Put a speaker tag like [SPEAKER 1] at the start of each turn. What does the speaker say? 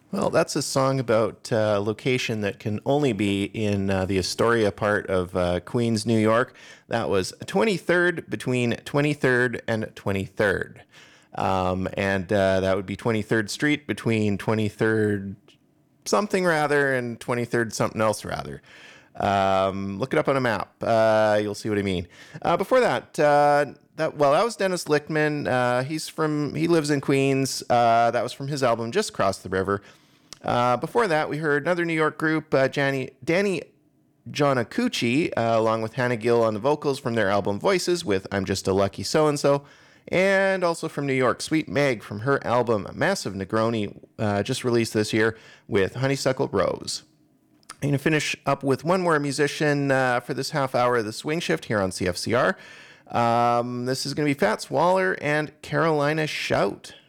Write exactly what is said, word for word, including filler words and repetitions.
[SPEAKER 1] Well, that's a song about a uh, location that can only be in uh, the Astoria part of uh, Queens, New York. That was twenty-third between twenty-third and twenty-third. Um, and uh, that would be twenty-third Street between twenty-third something rather and twenty-third something else rather. Um, look it up on a map. Uh, you'll see what I mean. Uh, before that, uh, that well, that was Dennis Lichtman. Uh, he's from he lives in Queens. Uh, that was from his album Just Cross the River. Uh, before that, we heard another New York group, uh, Danny, Danny Jonacucci, uh, along with Hannah Gill on the vocals from their album Voices with I'm Just a Lucky So-and-So. And also from New York, Sweet Meg from her album Massive Negroni, uh, just released this year with Honeysuckle Rose. I'm going to finish up with one more musician uh, for this half hour of the Swing Shift here on C F C R. Um, this is going to be Fats Waller and Carolina Shout.